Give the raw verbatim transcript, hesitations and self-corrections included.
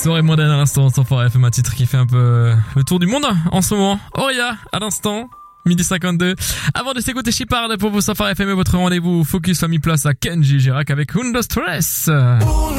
Soirée mondaine à l'instant, sans Fort F M, un titre qui fait un peu le tour du monde en ce moment. Oria, à l'instant, midi cinquante-deux. Avant de s'écouter Shepard pour vos Safari F M et votre rendez-vous Focus Family Plus à Kenji Girac avec Undo Stress.